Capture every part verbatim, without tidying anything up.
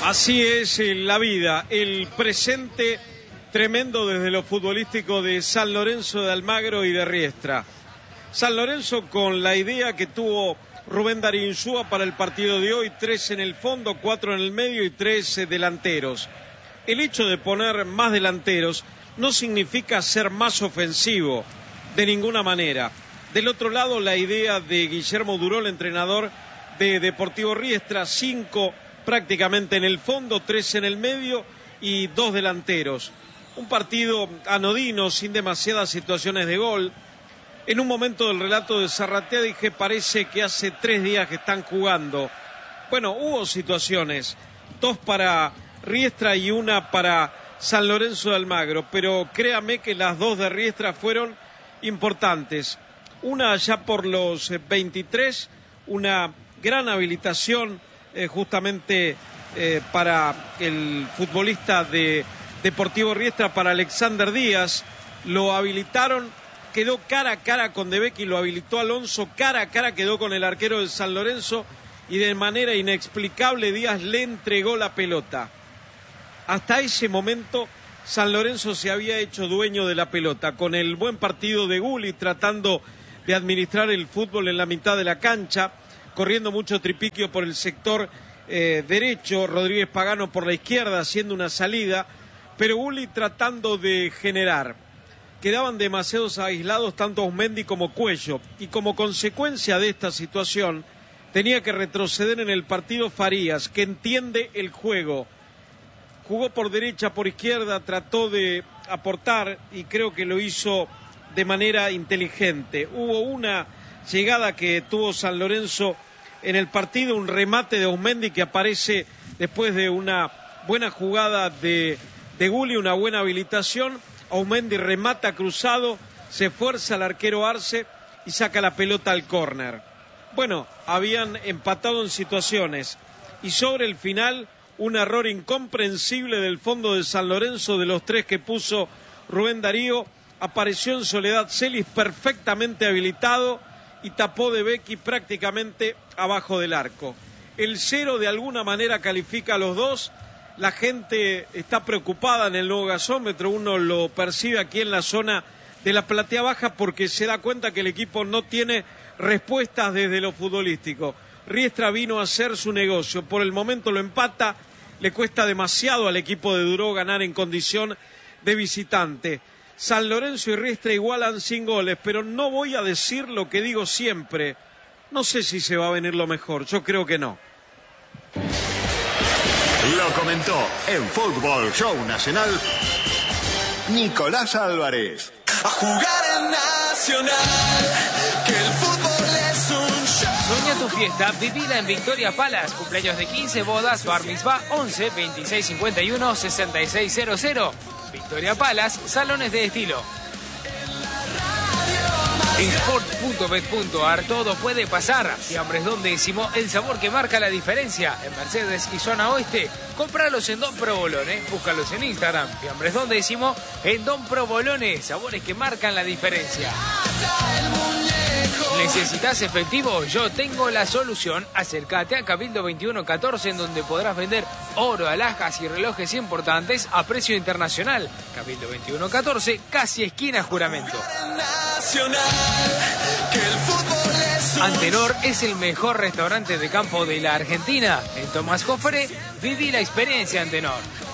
Así es la vida, el presente tremendo desde lo futbolístico de San Lorenzo de Almagro y de Riestra. San Lorenzo con la idea que tuvo Rubén Darío Insúa para el partido de hoy, tres en el fondo, cuatro en el medio y tres delanteros. El hecho de poner más delanteros no significa ser más ofensivo, de ninguna manera. Del otro lado, la idea de Guillermo Duró, el entrenador de Deportivo Riestra, cinco prácticamente en el fondo, tres en el medio y dos delanteros. Un partido anodino, sin demasiadas situaciones de gol. En un momento del relato de Zarratea dije, parece que hace tres días que están jugando. Bueno, hubo situaciones, dos para Riestra y una para San Lorenzo de Almagro, pero créame que las dos de Riestra fueron importantes. Una allá por los veintitrés, una gran habilitación eh, justamente eh, para el futbolista de Deportivo Riestra, para Alexander Díaz. Lo habilitaron, quedó cara a cara con De Becchi, lo habilitó Alonso, cara a cara quedó con el arquero de San Lorenzo y de manera inexplicable Díaz le entregó la pelota. Hasta ese momento San Lorenzo se había hecho dueño de la pelota, con el buen partido de Gullit tratando de administrar el fútbol en la mitad de la cancha, corriendo mucho tripiquio por el sector eh, derecho, Rodríguez Pagano por la izquierda haciendo una salida, pero Gullit tratando de generar. Quedaban demasiados aislados tanto Osmendi como Cuello, y como consecuencia de esta situación tenía que retroceder en el partido Farías, que entiende el juego. Jugó por derecha, por izquierda, trató de aportar y creo que lo hizo de manera inteligente. Hubo una llegada que tuvo San Lorenzo en el partido, un remate de Osmendi que aparece después de una buena jugada de, de Gullit, una buena habilitación. Osmendi remata cruzado, se fuerza al arquero Arce y saca la pelota al córner. Bueno, habían empatado en situaciones y sobre el final un error incomprensible del fondo de San Lorenzo, de los tres que puso Rubén Darío. Apareció en Soledad Celis perfectamente habilitado y tapó De Becchi prácticamente abajo del arco. El cero de alguna manera califica a los dos. La gente está preocupada en el nuevo gasómetro, uno lo percibe aquí en la zona de la platea baja porque se da cuenta que el equipo no tiene respuestas desde lo futbolístico. Riestra vino a hacer su negocio, por el momento lo empata, le cuesta demasiado al equipo de Duró ganar en condición de visitante. San Lorenzo y Riestra igualan sin goles, pero no voy a decir lo que digo siempre. No sé si se va a venir lo mejor, yo creo que no. Lo comentó en Fútbol Show Nacional Nicolás Álvarez. A jugar en Nacional, que el fútbol es un show. Sueña tu fiesta, vivila en Victoria Palace. Cumpleaños de quince, bodas, bar mitzvah, once, veintiséis cincuenta y uno, sesenta y seis cero cero. Victoria Palace, salones de estilo. En sport punto bet punto ar todo puede pasar. Fiambres Don Décimo, el sabor que marca la diferencia. En Mercedes y zona oeste, compralos en Don Provolone. Búscalos en Instagram. Fiambres Don Décimo en Don Provolone, sabores que marcan la diferencia. ¿Necesitas efectivo? Yo tengo la solución. Acércate a Cabildo veintiuno catorce, en donde podrás vender oro, alhajas y relojes importantes a precio internacional. Cabildo veintiuno catorce, casi esquina Juramento. Antenor es el mejor restaurante de campo de la Argentina. En Tomás Jofre, viví la experiencia Antenor.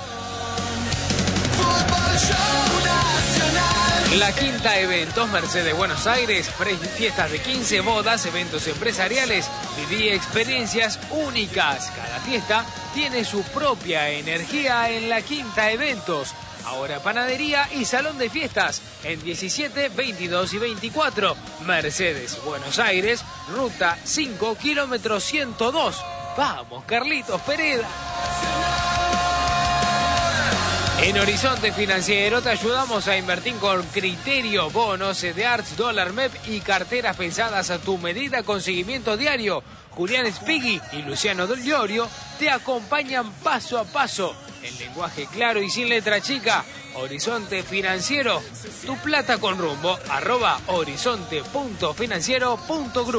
La Quinta Eventos, Mercedes, Buenos Aires, fiestas de quince, bodas, eventos empresariales, viví experiencias únicas. Cada fiesta tiene su propia energía en La Quinta Eventos. Ahora panadería y salón de fiestas en diecisiete, veintidós y veinticuatro. Mercedes, Buenos Aires, ruta cinco, kilómetro ciento dos. Vamos, Carlitos Pereda. En Horizonte Financiero te ayudamos a invertir con criterio. Bonos de Arts, dólar M E P y carteras pensadas a tu medida con seguimiento diario. Julián Spighi y Luciano Del Llorio te acompañan paso a paso. En lenguaje claro y sin letra chica. Horizonte Financiero, tu plata con rumbo. Arroba horizonte punto financiero punto group.